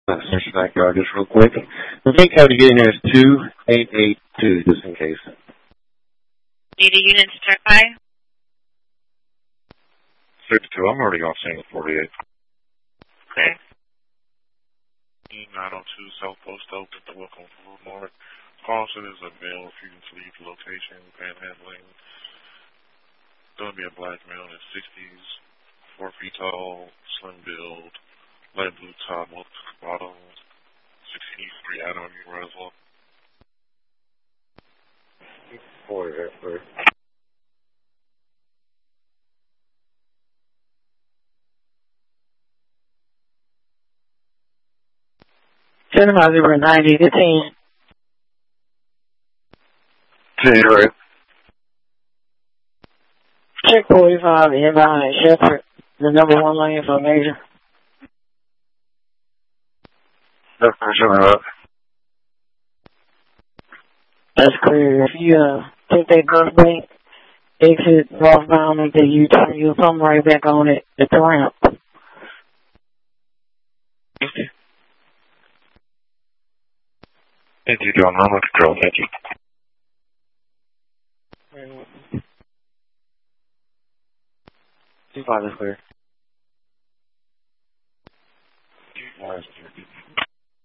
Search your backyard just real quick. The gate code to get in there is 2882, just in case. Need a unit to check by? 62, I'm already off scene with 48. Clear. 902 South Post Oak at the Welcome North. Caution is a male refusing to leave the location, panhandling. Going to be a black male in his 60s, 4 feet tall, slim build, light blue top, multiple bottom, 16 Adam and Roswell. 4 is that clear? Cinema 090 to 10. 10, right? Check 45 inbound at Shepherd, the number 1 lane for major. That's showing up. That's clear. If you take that bus bank, exit northbound into U-turn, you'll come right back on it at the ramp. Thank you, John. Runway control. Thank you. 25 is clear.